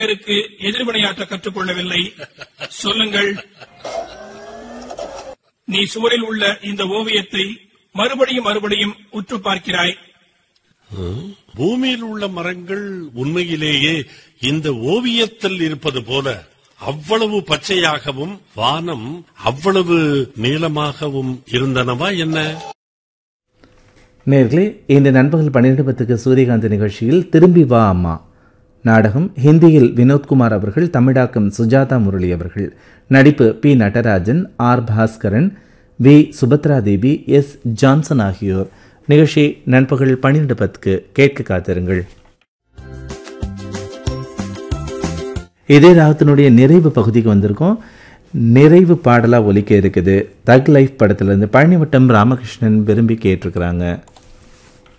பேருக்கு எதிர்வினையாற்ற கற்றுக்கொள்ளவில்லை. சொல்லுங்கள், நீ சுவரில் உள்ள இந்த ஓவியத்தை மறுபடியும் மறுபடியும் உற்று பார்க்கிறாய். பூமியில் உள்ள மரங்கள் உண்மையிலேயே இந்த ஓவியத்தில் இருப்பது போல அவ்வளவு பச்சையாகவும் வானம் அவ்வளவு நீளமாகவும் இருந்தனவா என்ன? நேர்களே, இன்று நண்பகல் 12:10 சூரியகாந்தி நிகழ்ச்சியில் திரும்பி வா அம்மா நாடகம் ஹிந்தியில் வினோத்குமார் அவர்கள், தமிழாக்கம் சுஜாதா முரளி அவர்கள், நடிப்பு B Natarajan, R Bhaskaran, we Subhadra Devi, S Johnson ஆகியோர். நிகழ்ச்சி நண்பகல் 12:10 கேட்க காத்திருங்கள். இதே ராகத்தினுடைய நிறைவு பகுதிக்கு வந்திருக்கோம். நிறைவு பாடலா ஒலிக்க இருக்குது. தக் லைஃப் படத்திலிருந்து பழனிவட்டம் ராமகிருஷ்ணன் விரும்பி கேட்டிருக்கிறாங்க.